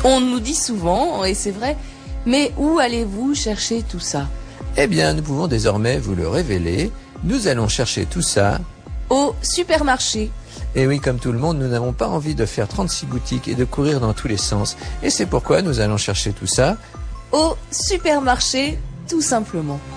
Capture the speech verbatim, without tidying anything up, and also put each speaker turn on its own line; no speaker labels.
On nous dit souvent, et c'est vrai, mais où allez-vous chercher tout ça?
Eh bien, nous pouvons désormais vous le révéler. Nous allons chercher tout ça
au supermarché.
Et oui, comme tout le monde, nous n'avons pas envie de faire trente-six boutiques et de courir dans tous les sens. Et c'est pourquoi nous allons chercher tout ça
au supermarché, tout simplement.